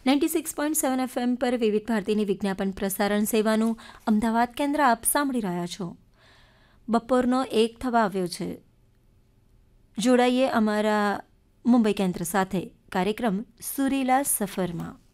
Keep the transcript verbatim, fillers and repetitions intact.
Ninety six point seven FM પર વિવિધ ભારતીની વિજ્ઞાપન પ્રસારણ સેવાનું અમદાવાદ કેન્દ્ર આપ સાંભળી રહ્યા છો. બપોરનો એક થવા આવ્યો છે. જોડાઈએ અમારા મુંબઈ કેન્દ્ર સાથે કાર્યક્રમ સુરીલા સફરમાં.